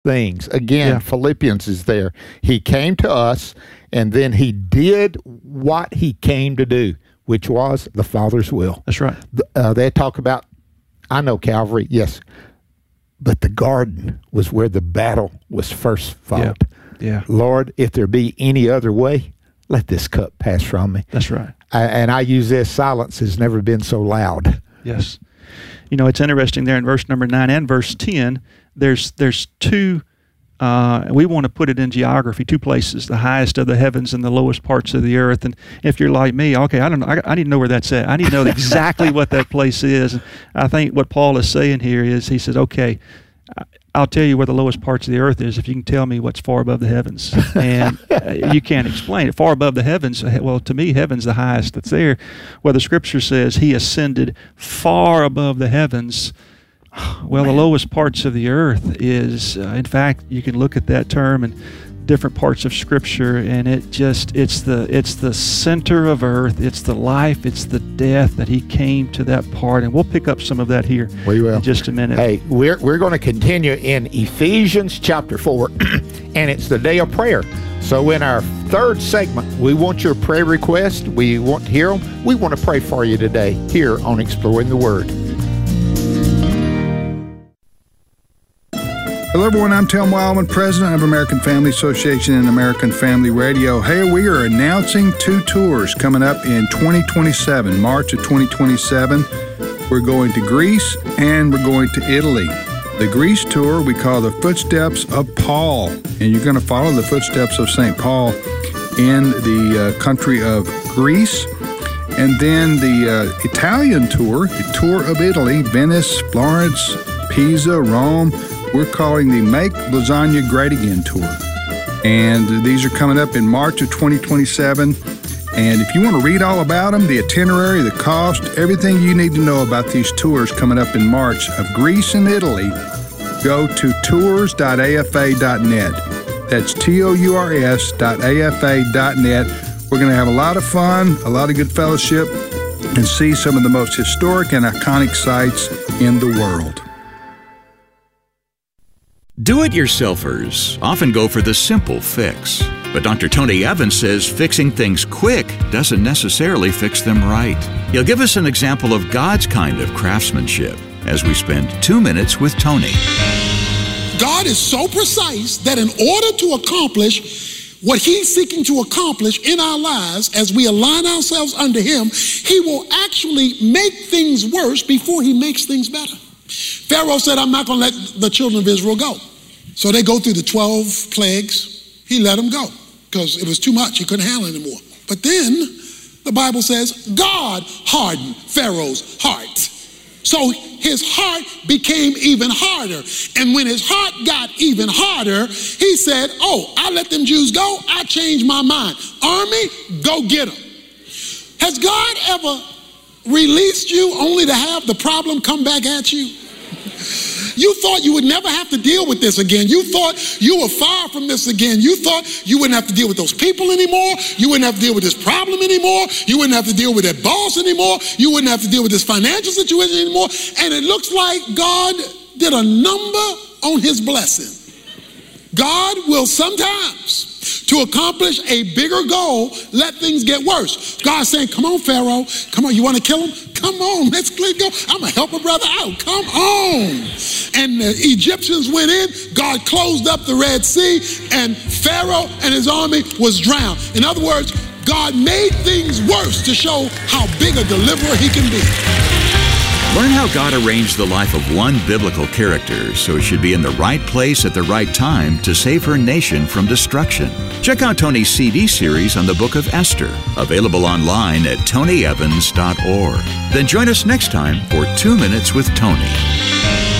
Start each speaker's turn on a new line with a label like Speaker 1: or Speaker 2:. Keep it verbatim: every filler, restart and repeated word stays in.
Speaker 1: things. Again, yeah. Philippians is there. He came to us, and then he did what he came to do, which was the Father's will.
Speaker 2: That's right.
Speaker 1: Uh, they talk about, I know Calvary, yes, but the garden was where the battle was first fought.
Speaker 2: Yeah. yeah.
Speaker 1: Lord, if there be any other way, let this cup pass from me.
Speaker 2: That's right.
Speaker 1: I, and I use this, silence has never been so loud.
Speaker 2: Yes. You know, it's interesting there in verse number nine and verse ten, there's there's two, uh, we want to put it in geography, two places, the highest of the heavens and the lowest parts of the earth. And if you're like me, okay, I don't know, I, I need to know where that's at. I need to know exactly what that place is. And I think what Paul is saying here is, he says, okay, I'll tell you where the lowest parts of the earth is if you can tell me what's far above the heavens. And you can't explain it. Far above the heavens, well, to me, heaven's the highest that's there. Well, the Scripture says he ascended far above the heavens. Well, the lowest parts of the earth is, uh, in fact, you can look at that term in different parts of Scripture, and it just, it's the it's the center of earth. It's the life, it's the death that he came to that part. And we'll pick up some of that here
Speaker 1: we will.
Speaker 2: in just a minute.
Speaker 1: Hey, we're, we're going to continue in Ephesians chapter four, and it's the day of prayer. So in our third segment, we want your prayer request. We want to hear them. We want to pray for you today here on Exploring the Word.
Speaker 3: Hello, everyone. I'm Tim Wildman, president of American Family Association and American Family Radio. Hey, we are announcing two tours coming up in twenty twenty-seven, March of twenty twenty-seven. We're going to Greece and we're going to Italy. The Greece tour we call the Footsteps of Paul, and you're going to follow the footsteps of Saint Paul in the uh, country of Greece. And then the uh, Italian tour, the tour of Italy, Venice, Florence, Pisa, Rome. We're calling the Make Lasagna Great Again tour. And these are coming up in March of twenty twenty-seven. And if you want to read all about them, the itinerary, the cost, everything you need to know about these tours coming up in March of Greece and Italy, go to tours dot a f a dot net. That's T O U R S dot A F A dot net. We're going to have a lot of fun, a lot of good fellowship, and see some of the most historic and iconic sites in the world.
Speaker 4: Do-it-yourselfers often go for the simple fix. But Doctor Tony Evans says fixing things quick doesn't necessarily fix them right. He'll give us an example of God's kind of craftsmanship as we spend two minutes with Tony.
Speaker 5: God is so precise that in order to accomplish what he's seeking to accomplish in our lives as we align ourselves under him, he will actually make things worse before he makes things better. Pharaoh said, I'm not going to let the children of Israel go. So they go through the twelve plagues. He let them go because it was too much. He couldn't handle it anymore. But then the Bible says God hardened Pharaoh's heart. So his heart became even harder. And when his heart got even harder, he said, oh, I let them Jews go. I changed my mind. Army, go get them. Has God ever released you only to have the problem come back at you? You thought you would never have to deal with this again. You thought you were far from this again. You thought you wouldn't have to deal with those people anymore. You wouldn't have to deal with this problem anymore. You wouldn't have to deal with that boss anymore. You wouldn't have to deal with this financial situation anymore. And it looks like God did a number on his blessing. God will sometimes, to accomplish a bigger goal, let things get worse. God's saying, come on, Pharaoh. Come on, you want to kill him? Come on, let's let go. I'm going to help a brother out. Come on. And the Egyptians went in. God closed up the Red Sea, and Pharaoh and his army was drowned. In other words, God made things worse to show how big a deliverer he can be.
Speaker 4: Learn how God arranged the life of one biblical character so it should be in the right place at the right time to save her nation from destruction. Check out Tony's C D series on the book of Esther, available online at tony evans dot org. Then join us next time for Two Minutes with Tony.